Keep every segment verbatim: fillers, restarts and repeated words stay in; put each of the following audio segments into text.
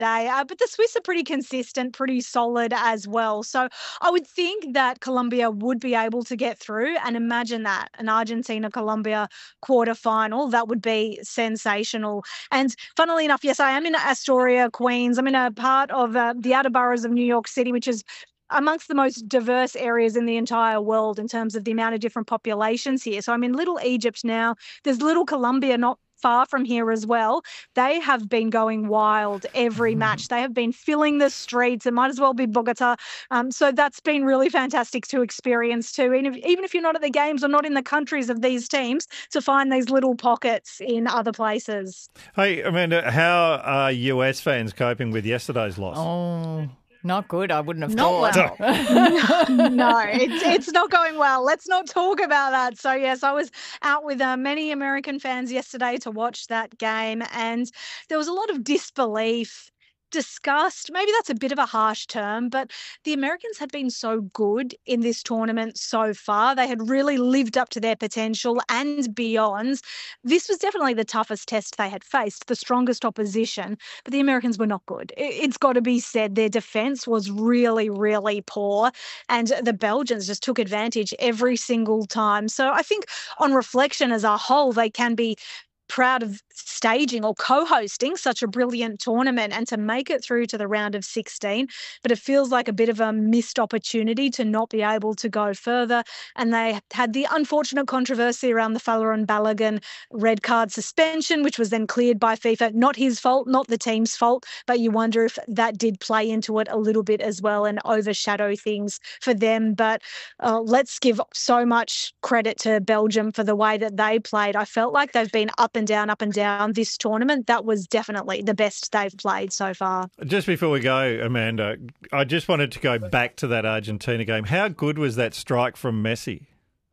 day. Uh, but the Swiss are pretty consistent, pretty solid as well. So I would think that Colombia would be able to get through, and imagine that, an Argentina-Colombia quarterfinal. That would be sensational. And funnily enough, yes, I am in Astoria, Queens. I'm in a part of uh, the outer boroughs of New York City, which is amongst the most diverse areas in the entire world in terms of the amount of different populations here. So I'm in Little Egypt now. There's Little Colombia not far from here as well. They have been going wild every match. They have been filling the streets. It might as well be Bogota. Um, so that's been really fantastic to experience too. And if, even if you're not at the games or not in the countries of these teams, to find these little pockets in other places. Hey, Amanda, how are U S fans coping with yesterday's loss? Oh, not good. I wouldn't have Not thought. well. no, no, it's it's not going well. Let's not talk about that. So yes, I was out with uh, many American fans yesterday to watch that game, and there was a lot of disbelief. Disgust, maybe that's a bit of a harsh term, but the Americans had been so good in this tournament so far. They had really lived up to their potential and beyond. This was definitely the toughest test they had faced, the strongest opposition, but the Americans were not good. It's got to be said, their defence was really, really poor, and the Belgians just took advantage every single time. So I think on reflection as a whole, they can be proud of staging or co-hosting such a brilliant tournament and to make it through to the round of sixteen. But it feels like a bit of a missed opportunity to not be able to go further. And they had the unfortunate controversy around the Folarin Balogun red card suspension, which was then cleared by FIFA. Not his fault, not the team's fault, but you wonder if that did play into it a little bit as well and overshadow things for them. But uh, let's give so much credit to Belgium for the way that they played. I felt like they've been up and down, up and down this tournament. That was definitely the best they've played so far. Just before we go, Amanda, I just wanted to go back to that Argentina game. How good was that strike from Messi?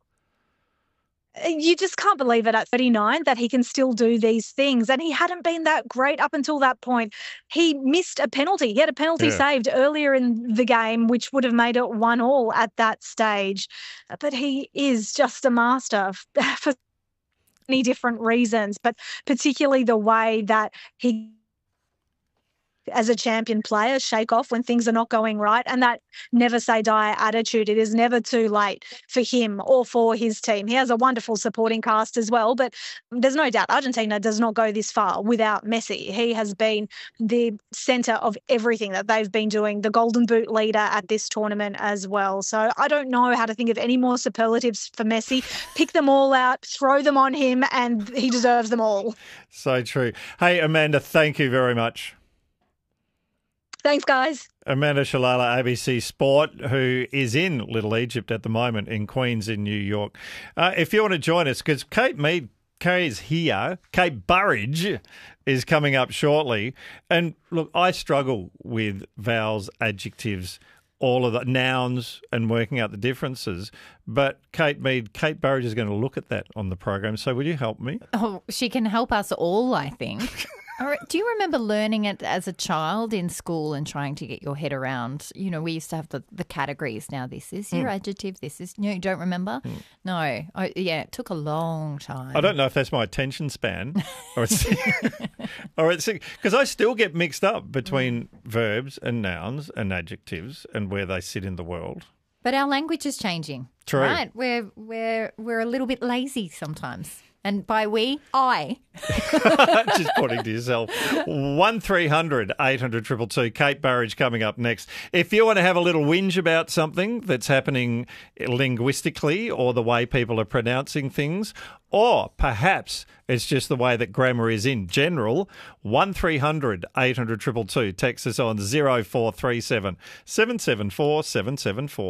You just can't believe it at thirty-nine that he can still do these things. And he hadn't been that great up until that point. He missed a penalty. He had a penalty Yeah. saved earlier in the game, which would have made it one all at that stage. But he is just a master for many different reasons, but particularly the way that he, as a champion player, shake off when things are not going right, and that never say die attitude. It is never too late for him or for his team. He has a wonderful supporting cast as well, but there's no doubt Argentina does not go this far without Messi. He has been the centre of everything that they've been doing, the golden boot leader at this tournament as well. So I don't know how to think of any more superlatives for Messi. Pick them all out, throw them on him, and he deserves them all. So true. Hey, Amanda, thank you very much. Thanks, guys. Amanda Shalala, A B C Sport, who is in Little Egypt at the moment in Queens in New York. Uh, if you want to join us, because Kate Mead is here, Kate Burridge is coming up shortly. And look, I struggle with vowels, adjectives, all of the nouns and working out the differences. But Kate Mead, Kate Burridge is going to look at that on the program. So will you help me? Oh, she can help us all, I think. All right. Do you remember learning it as a child in school and trying to get your head around, you know, we used to have the, the categories. Now this is your mm. adjective, this is, no, you don't remember? Mm. No. I, yeah, it took a long time. I don't know if that's my attention span or it's or it's because I still get mixed up between mm. verbs and nouns and adjectives and where they sit in the world. But our language is changing. True. Right? We're we're we're a little bit lazy sometimes. And by we, I. Just pointing to yourself. one three hundred eight hundred two two two. Kate Burridge coming up next. If you want to have a little whinge about something that's happening linguistically or the way people are pronouncing things, or perhaps it's just the way that grammar is in general, one three hundred eight hundred two two two. Text us on zero four three seven seven seven four seven seven four.